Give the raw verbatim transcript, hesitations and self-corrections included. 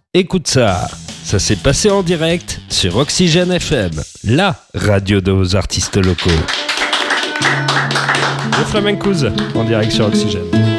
Écoute ça, ça s'est passé en direct sur Oxygène F M, la radio de vos artistes locaux. Le Flamencouz en direct sur Oxygène.